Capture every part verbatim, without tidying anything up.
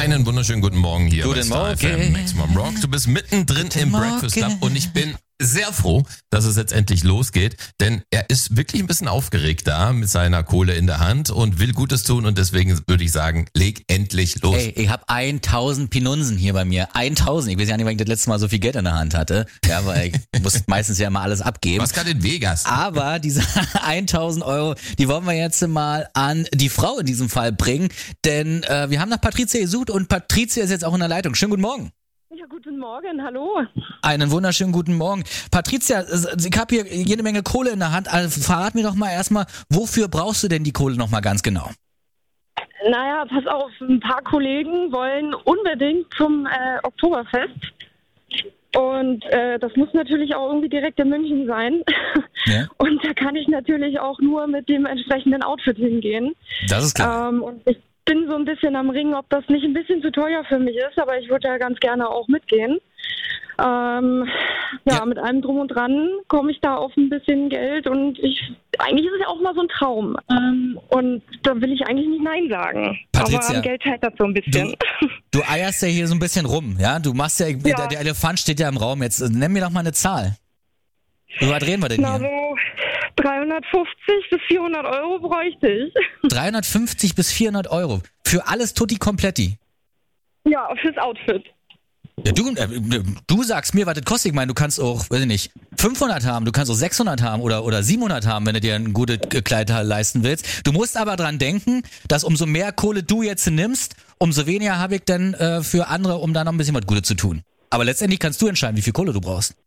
Einen wunderschönen guten Morgen hier Guten bei Star F Morgen. M, Maximum Rock. Du bist mittendrin Guten im Morgen. Breakfast Club und ich bin sehr froh, dass es jetzt endlich losgeht, denn er ist wirklich ein bisschen aufgeregt da mit seiner Kohle in der Hand und will Gutes tun und deswegen würde ich sagen, leg endlich los. Ey, ich habe tausend Pinunsen hier bei mir. tausend. Ich weiß ja nicht, wann ich das letzte Mal so viel Geld in der Hand hatte. Ja, weil ich muss meistens ja immer alles abgeben. Was gerade in Vegas? Aber diese tausend Euro, die wollen wir jetzt mal an die Frau in diesem Fall bringen, denn äh, wir haben nach Patricia gesucht und Patricia ist jetzt auch in der Leitung. Schönen guten Morgen. Ja, guten Morgen, hallo. Einen wunderschönen guten Morgen. Patricia, ich habe hier jede Menge Kohle in der Hand. Also verrat mir doch mal erstmal, wofür brauchst du denn die Kohle nochmal ganz genau? Naja, pass auf, ein paar Kollegen wollen unbedingt zum äh, Oktoberfest. Und äh, das muss natürlich auch irgendwie direkt in München sein. Ja. Und da kann ich natürlich auch nur mit dem entsprechenden Outfit hingehen. Das ist klar. Ähm, und ich bin so ein bisschen am Ringen, ob das nicht ein bisschen zu teuer für mich ist, aber ich würde ja ganz gerne auch mitgehen. Ähm, ja, Ja. mit allem drum und dran komme ich da auf ein bisschen Geld und ich eigentlich ist es ja auch mal so ein Traum. Ähm, und da will ich eigentlich nicht Nein sagen. Patricia, aber am Geld scheitert so ein bisschen. Du eierst ja hier so ein bisschen rum, ja? Du machst ja, Ja. Der, der Elefant steht ja im Raum. Jetzt äh, nenn mir doch mal eine Zahl. Über was reden wir denn Na, hier? so dreihundertfünfzig bis vierhundert Euro bräuchte ich. dreihundertfünfzig bis vierhundert Euro. Für alles Tutti Kompletti. Ja, fürs Outfit. Ja, du, äh, du sagst mir, was das kostet. Ich meine, du kannst auch, weiß ich nicht, fünfhundert haben, du kannst auch sechshundert haben oder, oder siebenhundert haben, wenn du dir ein gutes Kleid leisten willst. Du musst aber dran denken, dass umso mehr Kohle du jetzt nimmst, umso weniger habe ich dann äh, für andere, um da noch ein bisschen was Gutes zu tun. Aber letztendlich kannst du entscheiden, wie viel Kohle du brauchst.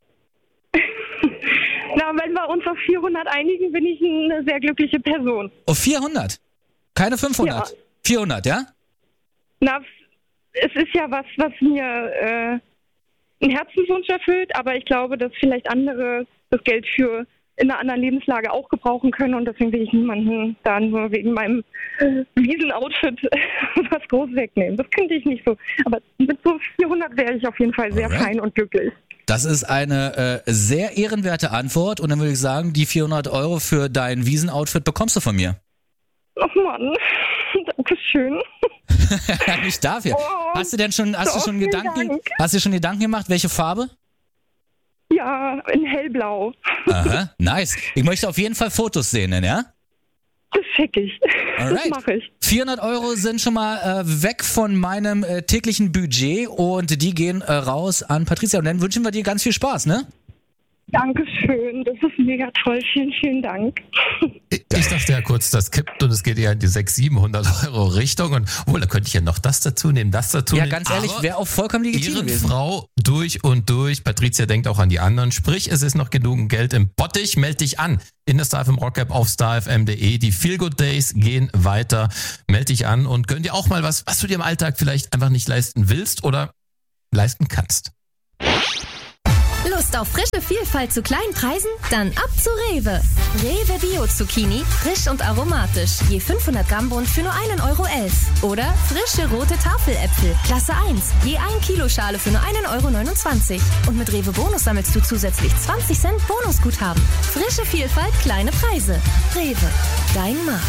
Na, wenn wir uns auf vierhundert einigen, bin ich eine sehr glückliche Person. Auf vierhundert? Keine fünfhundert? Ja. vierhundert, ja? Na, es ist ja was, was mir äh, einen Herzenswunsch erfüllt, aber ich glaube, dass vielleicht andere das Geld für in einer anderen Lebenslage auch gebrauchen können und deswegen will ich niemanden da nur wegen meinem äh, Wiesenoutfit was groß wegnehmen. Das könnte ich nicht so. Aber mit so vierhundert wäre ich auf jeden Fall sehr Alright. fein und glücklich. Das ist eine äh, sehr ehrenwerte Antwort und dann würde ich sagen, die vierhundert Euro für dein Wiesenoutfit bekommst du von mir. Ach Mann, Dankeschön. Nicht dafür. Oh, Hast du denn schon, hast du so, schon vielen Gedanken, Dank. hast du schon Gedanken gemacht, welche Farbe? Ja, in hellblau. Aha, nice. Ich möchte auf jeden Fall Fotos sehen, ja? Das schicke ich. Alright. Das mache ich. vierhundert Euro sind schon mal äh, weg von meinem äh, täglichen Budget und die gehen äh, raus an Patricia. Und dann wünschen wir dir ganz viel Spaß, ne? Dankeschön, das ist mega toll. Vielen, vielen Dank. Ich, ich dachte ja kurz, das kippt und es geht eher in die sechshundert, siebenhundert Euro Richtung und obwohl, da könnte ich ja noch das dazu nehmen, das dazu Ja, nehmen. ganz ehrlich, Aber wäre auch vollkommen legitim gewesen. Ehrenfrau durch und durch. Patricia denkt auch an die anderen. Sprich, es ist noch genug Geld im Bottich. Meld dich an in der Star F M Rock App auf star f m punkt d e. Die Feel Good Days gehen weiter. Meld dich an und gönn dir auch mal was, was du dir im Alltag vielleicht einfach nicht leisten willst oder leisten kannst. Lust auf frische Vielfalt zu kleinen Preisen? Dann ab zu Rewe. Rewe Bio Zucchini, frisch und aromatisch. Je fünfhundert Gramm Bund für nur einen Euro elf. Oder frische rote Tafeläpfel, Klasse eins. Je ein Kilo Schale für nur einen Euro neunundzwanzig. Und mit Rewe Bonus sammelst du zusätzlich zwanzig Cent Bonusguthaben. Frische Vielfalt, kleine Preise. Rewe, dein Markt.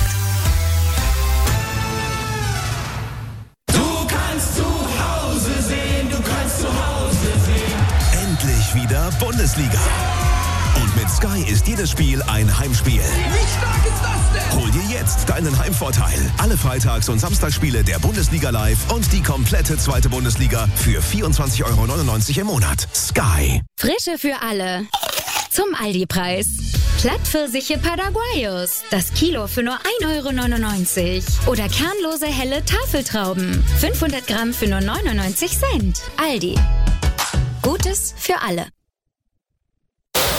Du kannst zu Hause sehen, du kannst zu Hause sehen. Endlich wieder Bundesliga. Und mit Sky ist jedes Spiel ein Heimspiel. Wie stark ist das denn? Hol dir jetzt deinen Heimvorteil. Alle Freitags- und Samstagsspiele der Bundesliga live und die komplette zweite Bundesliga für vierundzwanzig Euro neunundneunzig im Monat. Sky. Frische für alle. Zum Aldi-Preis. Plattpfirsiche Paraguayos. Das Kilo für nur ein Euro neunundneunzig. Oder kernlose helle Tafeltrauben. fünfhundert Gramm für nur neunundneunzig Cent. Aldi. Gutes für alle.